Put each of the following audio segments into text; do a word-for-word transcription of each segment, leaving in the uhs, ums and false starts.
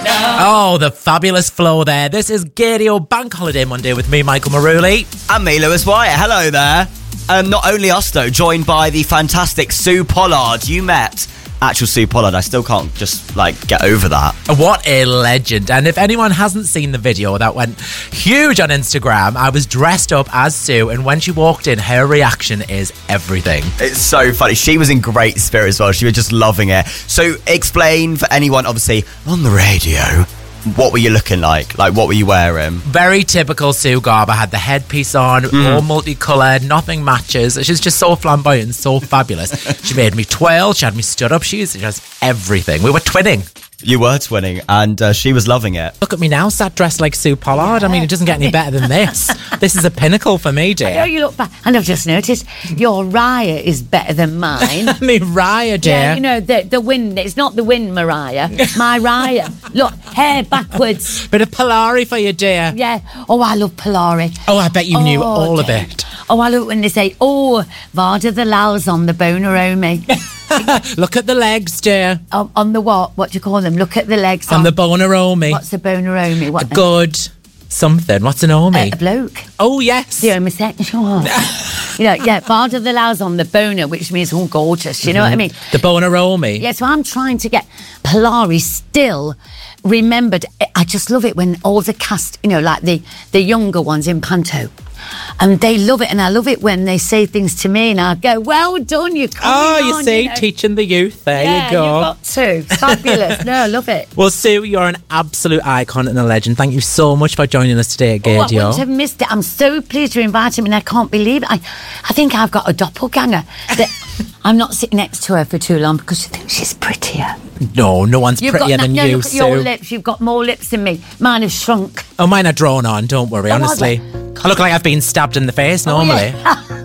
know. Oh, the fabulous flow there. This is Gaydio Bank Holiday Monday with me, Michael Maruli. And me, Lewis Wyatt. Hello there. Um, not only us, though, joined by the fantastic Sue Pollard. You met actual Sue Pollard. I still can't just, like, get over that. What a legend. And if anyone hasn't seen the video that went huge on Instagram, I was dressed up as Sue, and when she walked in, her reaction is everything. It's so funny. She was in great spirit as well. She was just loving it. So explain for anyone, obviously, on the radio, what were you looking like? Like, what were you wearing? Very typical Sue Garber. Had the headpiece on, Mm. all multicoloured, nothing matches. She's just so flamboyant, so fabulous. She made me twirl, she had me stood up, she's just everything. We were twinning. You were twinning, and uh, she was loving it. Look at me now, sat dressed like Sue Pollard. I mean, it doesn't get any better than this. This is a pinnacle for me, dear. I know you look back, and I've just noticed your Raya is better than mine. Me Raya, dear. Yeah, you know, the the wind, it's not the wind, Mariah. My Raya. Look, hair backwards. Bit of Polari for you, dear. Yeah. Oh, I love Polari. Oh, I bet you knew Oh, all of dear. it. Oh, I love when they say, oh, Varda the Lal's on the Bonaromi. Look at the legs, dear. on, on the what? What do you call them? Look at the legs. On the Bonaromi. What's a Bonaromi? What? Good something. What's an Omi? A bloke. Oh, yes. The homosexual. You know, yeah, Varda the Lal's on the boner, which means all gorgeous. You know what I mean? The Bonaromi. Yeah, so I'm trying to get Polari still remembered. I just love it when all the cast, you know, like the, the younger ones in Panto, and they love it, and I love it when they say things to me and I go, well done, you're coming Oh, you on, see, know. teaching the youth. There Yeah, you go. you've got to. Fabulous. No, I love it. Well, Sue, you're an absolute icon and a legend. Thank you so much for joining us today at Oh, I wouldn't Gaydio. have missed it. I'm so pleased to invite him, and I can't believe it. I, I think I've got a doppelganger. That I'm not sitting next to her for too long because she thinks she's prettier. No, no one's You've prettier got, than no, you, look at your Sue. lips. You've got more lips than me. Mine have shrunk. Oh, mine are drawn on, don't worry, Oh, are honestly. I look like I've been stabbed in the face normally.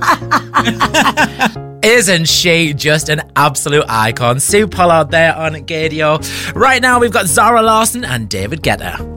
Isn't she just an absolute icon? Sue Pollard there on Gaydio. Right now, we've got Zara Larsson and David Guetta.